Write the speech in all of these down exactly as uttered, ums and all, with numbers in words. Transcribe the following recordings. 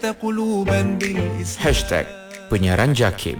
Hashtag Penyiaran Jakim.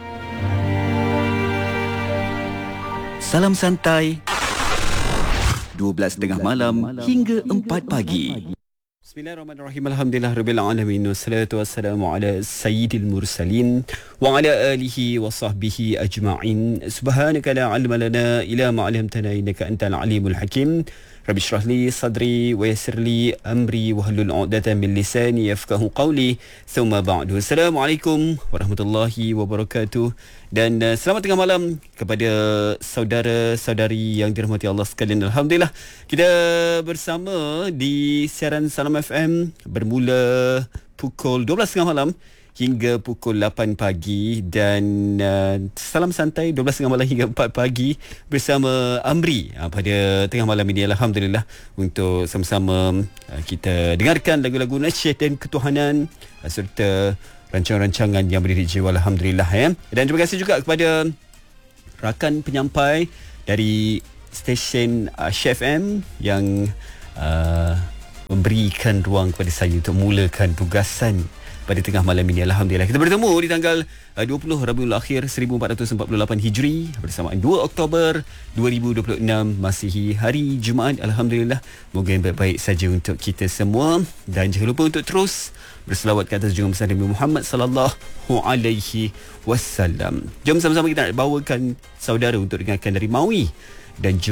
Salam santai dua belas tiga puluh malam hingga empat pagi. Bismillahirrahmanirrahim. Alhamdulillah rabbil alamin. Wassalatu wassalamu ala sayyidil mursalin wa ala alihi wa sahbihi ajma'in. Subhanaka la ilma lana illa ma 'allamtana innaka antal alimul hakim. Rabbi shrah li sadri wa yassir li amri wa hlul 'uqdatam min lisani yafqahu qawli. Thumma ba'du. Assalamualaikum warahmatullahi wabarakatuh. Dan uh, selamat tengah malam kepada saudara-saudari yang dirahmati Allah sekalian. Alhamdulillah kita bersama di siaran Salam F M bermula pukul dua belas tiga puluh malam hingga pukul lapan pagi, dan uh, salam santai dua belas tiga puluh malam hingga empat pagi bersama Amri uh, pada tengah malam ini. Alhamdulillah untuk sama-sama uh, kita dengarkan lagu-lagu nasyid dan ketuhanan uh, serta rancangan-rancangan yang berdiri jiwa. Alhamdulillah ya. Dan terima kasih juga kepada rakan penyampai dari stesen uh, Chef M yang uh, memberikan ruang kepada saya untuk mulakan tugasan pada tengah malam ini. Alhamdulillah kita bertemu di tanggal uh, dua puluh Rabiul Akhir seribu empat ratus empat puluh lapan Hijri bersamaan dua Oktober dua ribu dua puluh enam Masihi, hari Jumaat. Alhamdulillah, moga yang baik-baik saja untuk kita semua, dan jangan lupa untuk terus berselawat ke atas junjungan besar Nabi Muhammad sallallahu alaihi wasallam. Jom sama-sama kita nak bawakan saudara untuk dengarkan dari Maui dan juga